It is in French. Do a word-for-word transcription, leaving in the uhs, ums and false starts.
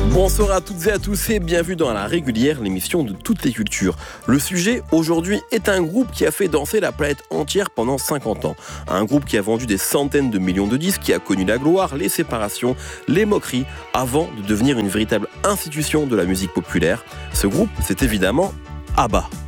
Bonsoir à toutes et à tous et bienvenue dans La Régulière, l'émission de toutes les cultures. Le sujet aujourd'hui est un groupe qui a fait danser la planète entière pendant cinquante ans. Un groupe qui a vendu des centaines de millions de disques, qui a connu la gloire, les séparations, les moqueries, avant de devenir une véritable institution de la musique populaire. Ce groupe, c'est évidemment ABBA.